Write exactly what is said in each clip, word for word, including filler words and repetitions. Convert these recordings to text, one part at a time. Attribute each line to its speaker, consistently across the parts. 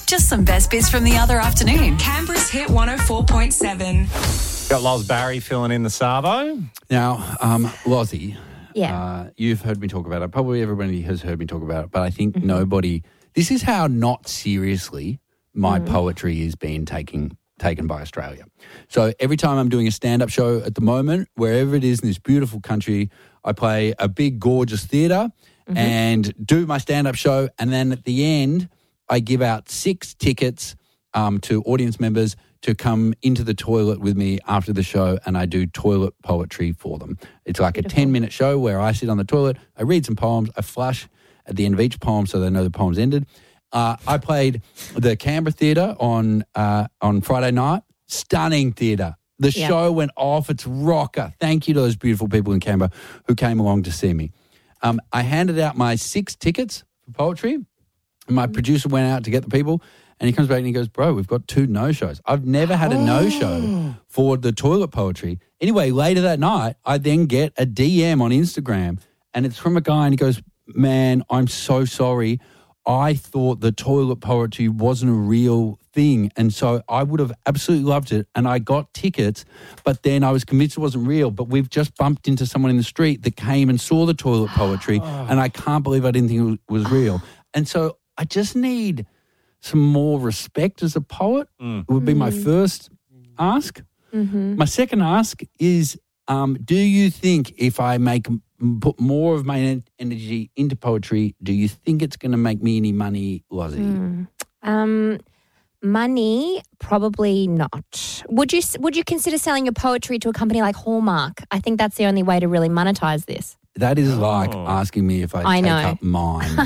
Speaker 1: just some best bits from the other afternoon.
Speaker 2: Canberra's Hit one oh four point seven.
Speaker 3: Got Loz Barry filling in the Savo.
Speaker 4: Now, um, Lozzie,
Speaker 5: Yeah.
Speaker 4: uh, you've heard me talk about it. Probably everybody has heard me talk about it, but I think
Speaker 5: Mm-hmm.
Speaker 4: nobody. This is how not seriously my
Speaker 5: Mm-hmm.
Speaker 4: poetry is being taken taken by Australia. So every time I'm doing a stand-up show at the moment, wherever it is in this beautiful country, I play a big, gorgeous theatre
Speaker 5: Mm-hmm.
Speaker 4: and do my stand-up show, and then at the end, I give out six tickets um, to audience members to come into the toilet with me after the show, and I do toilet poetry for them. It's like
Speaker 5: Beautiful.
Speaker 4: a ten-minute show where I sit on the toilet, I read some poems, I flush at the end of each poem so they know the poem's ended. Uh, I played the Canberra Theatre on uh, on Friday night. Stunning theatre. The
Speaker 5: Yeah.
Speaker 4: show went off. It's rocker. Thank you to those beautiful people in Canberra who came along to see me. Um, I handed out my six tickets for poetry, and my producer went out to get the people, and he comes back and he goes, bro, we've got two no-shows. I've never had a no-show for the toilet poetry. Anyway, later that night, I then get a D M on Instagram, and it's from a guy, and he goes, man, I'm so sorry. I thought the toilet poetry wasn't a real thing, and so I would have absolutely loved it, and I got tickets, but then I was convinced it wasn't real, but we've just bumped into someone in the street that came and saw the toilet poetry, and I can't believe I didn't think it was real. And so I just need some more respect as a poet. It would be my first ask. My second ask is, um, do you think if I make put more of my en- energy into poetry, do you think it's going to make me any money, Lozzie?
Speaker 5: Um, money, probably not. Would you Would you consider selling your poetry to a company like Hallmark? I think that's the only way to really monetize this.
Speaker 4: That is like asking me if I,
Speaker 5: I
Speaker 4: take
Speaker 5: know.
Speaker 4: up mine.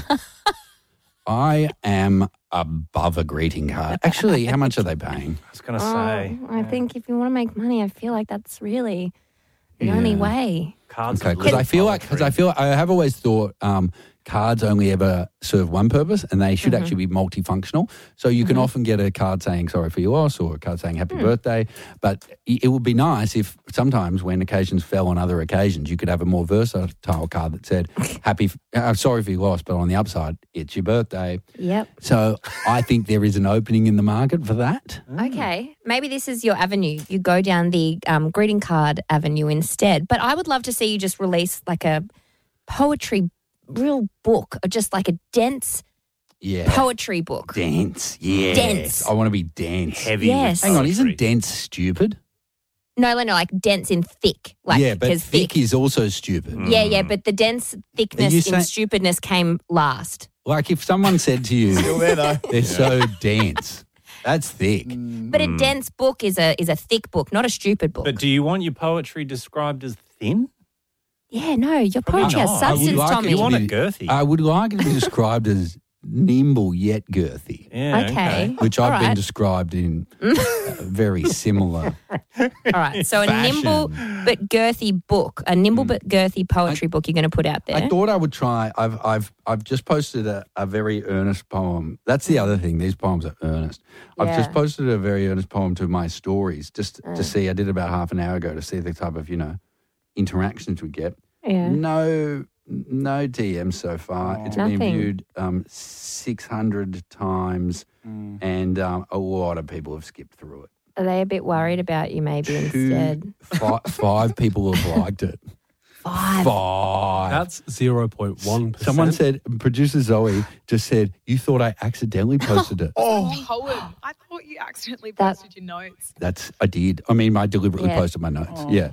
Speaker 4: I am above a greeting card. Actually, how much are they paying?
Speaker 3: I was going to say.
Speaker 5: Oh, I think if you want to make money, I feel like that's really the only
Speaker 4: Yeah.
Speaker 5: way.
Speaker 3: Cards
Speaker 4: Okay,
Speaker 3: of
Speaker 4: because I
Speaker 3: little
Speaker 4: feel like because I
Speaker 3: poetry.
Speaker 4: feel I have always thought um, cards only ever serve one purpose, and they should actually be multifunctional. So you can often get a card saying "sorry for your loss" or a card saying "happy birthday," but i- it would be nice if sometimes, when occasions fell on other occasions, you could have a more versatile card that said "happy, uh, sorry for your loss," but on the upside, it's your birthday.
Speaker 5: Yep.
Speaker 4: So I think there is an opening in the market for that.
Speaker 5: Okay, maybe this is your avenue. You go down the um, greeting card avenue instead. But I would love to see you just release like a poetry real book, or just like a dense
Speaker 4: Yeah.
Speaker 5: poetry book.
Speaker 4: Dense, yes.
Speaker 5: Dense.
Speaker 4: I want to be dense.
Speaker 3: Heavy.
Speaker 5: Yes.
Speaker 3: with
Speaker 4: Hang on,
Speaker 3: poetry.
Speaker 4: isn't dense stupid?
Speaker 5: No, no, no, like dense in thick. Like,
Speaker 4: yeah, but
Speaker 5: 'cause
Speaker 4: thick is also stupid.
Speaker 5: Yeah, yeah, but the dense thickness
Speaker 4: you
Speaker 5: in
Speaker 4: say-
Speaker 5: stupidness came last.
Speaker 4: Like if someone said to you,
Speaker 6: Still there though.
Speaker 4: they're so dense, that's thick.
Speaker 5: But a dense book is a is a thick book, not a stupid book.
Speaker 3: But do you want your poetry described as thin?
Speaker 5: yeah, no, your poetry has
Speaker 3: not.
Speaker 4: I would
Speaker 5: substance,
Speaker 4: like
Speaker 5: Tommy.
Speaker 3: You want
Speaker 4: to
Speaker 3: it
Speaker 4: be-
Speaker 3: girthy.
Speaker 4: I would like it to be described as nimble yet girthy,
Speaker 3: Yeah,
Speaker 5: Okay.
Speaker 4: which
Speaker 5: All
Speaker 4: I've been
Speaker 5: right.
Speaker 4: described in uh, very similar.
Speaker 5: All right, so a
Speaker 4: Fashion.
Speaker 5: nimble but girthy book, a nimble but girthy poetry book you're going to put out there.
Speaker 4: I thought I would try. I've I've I've just posted a, a very earnest poem. That's the other thing. These poems are earnest. I've just
Speaker 5: Yeah.
Speaker 4: posted a very earnest poem to my stories, just to see. I did it about half an hour ago to see the type of you know interactions we get.
Speaker 5: yeah.
Speaker 4: No, no D Ms so far. It's been
Speaker 5: Nothing.
Speaker 4: viewed um, six hundred times, and um, a lot of people have skipped through it.
Speaker 5: Are they a bit worried about you maybe instead?
Speaker 4: Two, fi- five people have liked it.
Speaker 5: Five.
Speaker 4: Five.
Speaker 6: That's zero point one percent.
Speaker 4: Someone said, producer Zoe just said, you thought I accidentally posted it.
Speaker 7: Oh, poem. I thought you accidentally
Speaker 5: That-
Speaker 7: posted your notes.
Speaker 4: That's, I did. I mean, I deliberately
Speaker 5: Yeah.
Speaker 4: posted my notes. Yeah.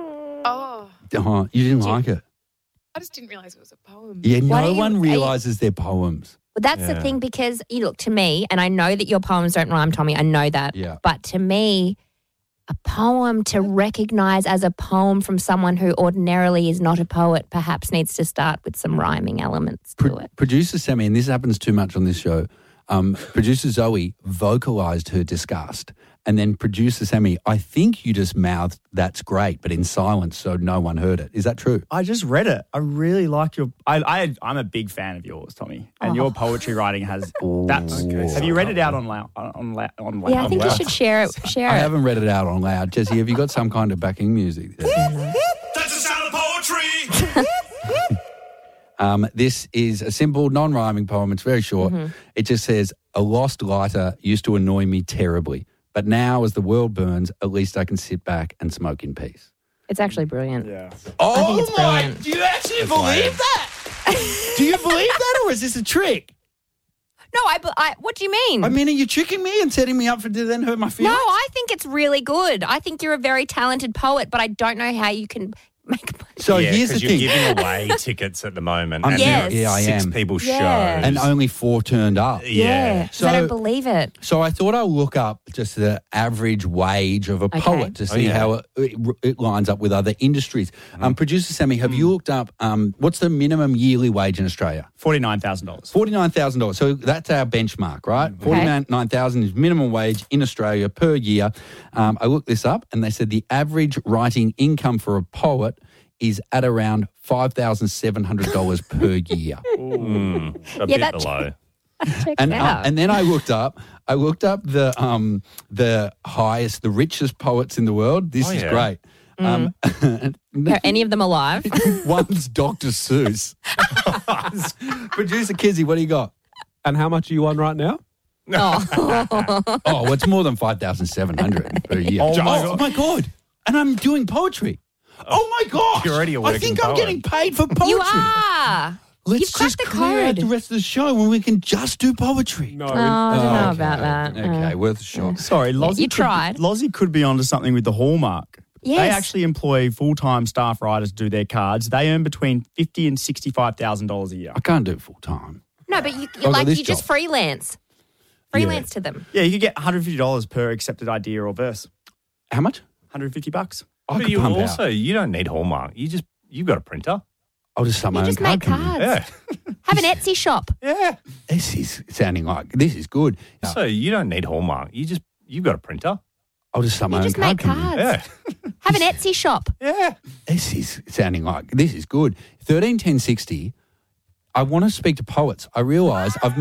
Speaker 7: Oh,
Speaker 4: Uh-huh. You didn't like it.
Speaker 7: I just didn't realise it was a poem.
Speaker 4: Yeah,
Speaker 5: Why
Speaker 4: no
Speaker 5: do you-
Speaker 4: one
Speaker 5: are you-
Speaker 4: realises their poems.
Speaker 5: Well, that's the
Speaker 3: Yeah.
Speaker 5: thing, because you look, to me, and I know that your poems don't rhyme, Tommy. I know that.
Speaker 4: Yeah.
Speaker 5: But to me, a poem to recognise as a poem from someone who ordinarily is not a poet perhaps needs to start with some rhyming elements to
Speaker 4: Pro-
Speaker 5: it.
Speaker 4: producer Sammy, and this happens too much on this show, um, producer Zoe vocalised her disgust. And then producer Sammy, I think you just mouthed, that's great, but in silence so no one heard it. Is that true?
Speaker 6: I just read it. I really like your. I, I I'm a big fan of yours, Tommy, and
Speaker 5: Oh.
Speaker 6: your poetry writing has. That's. Have you read it out on loud? On loud? On loud?
Speaker 5: Yeah, I think you
Speaker 6: loud?
Speaker 5: should share it. Share
Speaker 4: I
Speaker 5: it.
Speaker 4: haven't read it out on loud. Jesse, have you got some kind of backing music there?
Speaker 8: That's the sound of poetry.
Speaker 4: Um, this is a simple, non-rhyming poem. It's very short.
Speaker 5: Mm-hmm.
Speaker 4: It just says, a lost lighter used to annoy me terribly. But now as the world burns, at least I can sit back and smoke in peace.
Speaker 5: It's actually brilliant.
Speaker 6: Yeah.
Speaker 4: Oh,
Speaker 5: think it's brilliant.
Speaker 4: Do you actually believe that? Do you believe that, or is this a trick?
Speaker 5: No, I, I. What do you mean?
Speaker 4: I mean, are you tricking me and setting me up for to then hurt my
Speaker 5: no,
Speaker 4: feelings?
Speaker 5: I think it's really good. I think you're a very talented poet, but I don't know how you can make money.
Speaker 4: So
Speaker 3: yeah,
Speaker 4: here's the
Speaker 3: 'cause you're
Speaker 4: thing.
Speaker 3: giving away tickets at the moment.
Speaker 4: I'm-
Speaker 3: and
Speaker 5: Yes.
Speaker 3: there are
Speaker 4: yeah, I
Speaker 3: six
Speaker 4: am.
Speaker 3: people
Speaker 5: Yeah.
Speaker 3: shows.
Speaker 4: And only four turned up.
Speaker 3: yeah.
Speaker 5: 'cause I
Speaker 4: So-
Speaker 5: don't believe it.
Speaker 4: So I thought I'll look up just the average wage of a
Speaker 5: Okay.
Speaker 4: poet to
Speaker 3: Oh,
Speaker 4: see
Speaker 3: yeah.
Speaker 4: how it, it, it lines up with other industries. Um, Producer Sammy, have you looked up um, what's the minimum yearly wage in Australia?
Speaker 6: forty-nine thousand dollars.
Speaker 4: forty-nine thousand dollars. So that's our benchmark, right? forty-nine thousand dollars is minimum wage in Australia per year. Um, I looked this up and they said the average writing income for a poet is at around five thousand seven hundred dollars per year.
Speaker 3: Mm, a
Speaker 5: Yeah,
Speaker 3: bit
Speaker 5: that-
Speaker 3: below.
Speaker 5: Checks
Speaker 4: And uh,
Speaker 5: out.
Speaker 4: and then I looked up, I looked up the um the highest, the richest poets in the world. This
Speaker 3: Oh,
Speaker 4: is
Speaker 3: yeah.
Speaker 4: great. Um,
Speaker 5: Are any of them alive?
Speaker 4: one's Doctor Seuss. Producer Kizzy, what do you got?
Speaker 8: And how much are you on right now?
Speaker 5: oh.
Speaker 4: Oh, well, it's more than five thousand seven hundred per year.
Speaker 3: Oh, my
Speaker 4: oh
Speaker 3: God.
Speaker 4: my god! And I'm doing poetry. Oh my gosh!
Speaker 3: You're already a
Speaker 4: I
Speaker 3: working
Speaker 4: think I'm
Speaker 3: poet.
Speaker 4: getting paid for poetry.
Speaker 5: You are.
Speaker 4: Let's
Speaker 5: You've cracked
Speaker 4: just
Speaker 5: the
Speaker 4: clear out
Speaker 5: code.
Speaker 4: the rest of the show when we can just do poetry.
Speaker 8: No.
Speaker 5: Oh, I don't know
Speaker 4: Okay.
Speaker 5: about that.
Speaker 4: Okay,
Speaker 5: Uh,
Speaker 4: worth a shot.
Speaker 6: Sorry, Lozzie.
Speaker 5: you
Speaker 6: could-
Speaker 5: tried.
Speaker 6: Lozzie could be onto something with the Hallmark. They
Speaker 5: Yes.
Speaker 6: actually employ full-time staff writers to do their cards. They earn between fifty and sixty-five thousand dollars a year.
Speaker 4: I can't do it full time.
Speaker 5: No, but you,
Speaker 4: got
Speaker 5: you like
Speaker 4: this
Speaker 5: you just
Speaker 4: job.
Speaker 5: freelance. Freelance to them.
Speaker 6: Yeah, you could get one hundred fifty dollars per accepted idea or verse.
Speaker 4: How much?
Speaker 6: one hundred fifty bucks.
Speaker 4: I
Speaker 3: But
Speaker 4: could
Speaker 3: you
Speaker 4: pump
Speaker 3: also,
Speaker 4: out.
Speaker 3: you don't need Hallmark. You just, you've got a printer.
Speaker 4: I'll just start my
Speaker 5: You
Speaker 4: own
Speaker 5: just
Speaker 4: card
Speaker 5: make
Speaker 4: company.
Speaker 5: cards.
Speaker 3: Yeah.
Speaker 5: Have an Etsy shop.
Speaker 3: Yeah.
Speaker 4: This is sounding like this is good.
Speaker 3: So you don't need Hallmark. You just, you've got a printer.
Speaker 4: I'll just start my
Speaker 5: You
Speaker 4: own
Speaker 5: just
Speaker 4: card
Speaker 5: make
Speaker 4: company.
Speaker 5: cards.
Speaker 3: Yeah.
Speaker 5: Have an Etsy shop.
Speaker 3: Yeah.
Speaker 4: This is sounding like this is good. Thirteen ten sixty. I want to speak to poets. I realise I've